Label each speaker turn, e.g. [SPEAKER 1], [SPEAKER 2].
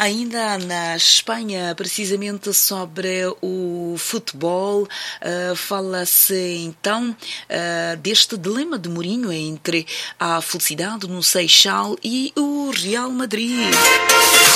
[SPEAKER 1] Ainda na Espanha, precisamente sobre o futebol, fala-se então deste dilema de Mourinho entre a felicidade no Seixal e o Real Madrid.